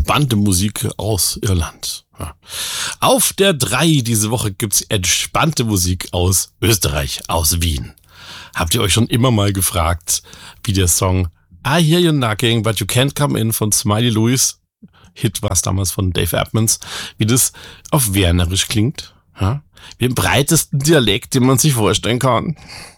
entspannte Musik aus Irland. Ja. Auf der 3 diese Woche gibt's entspannte Musik aus Österreich, aus Wien. Habt ihr euch schon immer mal gefragt, wie der Song I Hear You Knocking, But You Can't Come In von Smiley Lewis, Hit war es damals von Dave Edmunds, wie das auf Wernerisch klingt? Ja? Wie im breitesten Dialekt, den man sich vorstellen kann.